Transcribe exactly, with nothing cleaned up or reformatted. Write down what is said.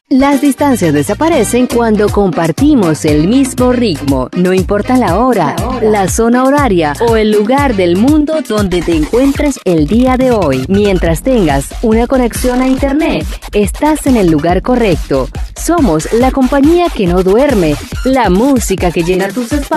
Las distancias desaparecen cuando compartimos el mismo ritmo, no importa la hora, la zona horaria o el lugar del mundo donde te encuentres el día de hoy. Mientras tengas una conexión a internet, estás en el lugar correcto. Somos la compañía que no duerme, la música que llena tus espacios.